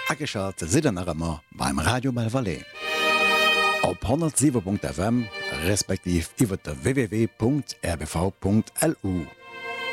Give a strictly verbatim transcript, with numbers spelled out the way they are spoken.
Ageschat Sidennermmer beim Radio Malvalais. Op hundertsieben Punkt F M respektiv iwwer der w w w Punkt r b v Punkt l u.